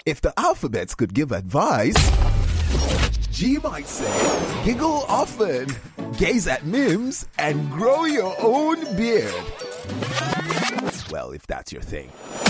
If the alphabets could give advice, G might say, giggle often, gaze at memes, and grow your own beard. Well, if that's your thing.